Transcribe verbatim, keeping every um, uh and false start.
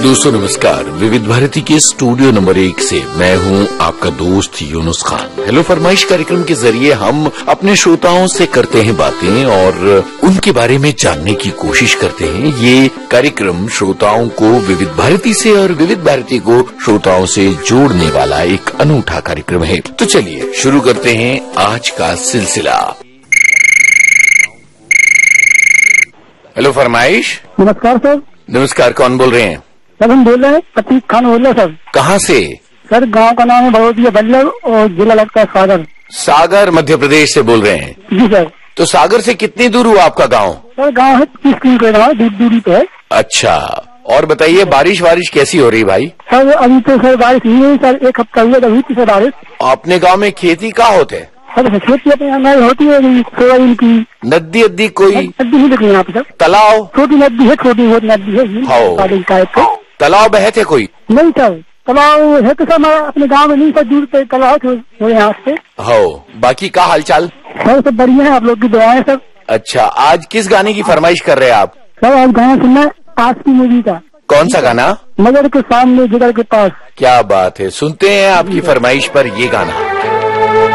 दोस्तों नमस्कार। विविध भारती के स्टूडियो नंबर एक से मैं हूं आपका दोस्त यूनुस खान। हेलो फरमाइश कार्यक्रम के जरिए हम अपने श्रोताओं से करते हैं बातें और उनके बारे में जानने की कोशिश करते हैं। ये कार्यक्रम श्रोताओं को विविध भारती से और विविध भारती को श्रोताओं से जोड़ने वाला एक अनूठा कार्यक्रम है। तो चलिए शुरू करते हैं आज का सिलसिला। हेलो फरमाइश। नमस्कार सर। नमस्कार, कौन बोल रहे हैं? सर हम बोल रहे हैं प्रतीक खान बोल रहे हैं सर। कहाँ से? सर गांव का नाम है भगवतिया बल्लभ और जिला लगता है सागर। सागर मध्य प्रदेश से बोल रहे हैं? जी सर। तो सागर से कितनी दूर हुआ आपका गांव? सर गांव है तीस किलोमीटर दूर दूरी पे है। अच्छा, और बताइए बारिश वारिश कैसी हो रही भाई? सर अभी तो सर बारिश नहीं हुई सर, एक हफ्ता हुआ हुई थी सर बारिश। अपने गांव में खेती कहाँ होते हैं? सर खेती अपने हमारी होती है सोयाबीन की। नदी अद्दी कोई? नदी नहीं दिख रही यहाँ पे सर। तालाब? छोटी नदी है, छोटी बहुत नदी है। हाँ। तालाब बहे थे कोई? नहीं सर, तालाब है तो सर हमारा अपने गाँव में नहीं सर, दूर पे तालाब थे यहाँ से। हो, बाकी का हालचाल? सर सब बढ़िया है, आप लोग की दुआएं सर। अच्छा, आज किस गाने की फरमाइश कर रहे हैं आप? सर आज गाना सुनना है आज की मूवी का। कौन सा गाना? नजर के सामने जिगर के पास। क्या बात है, सुनते हैं आपकी फरमाइश पर ये गाना।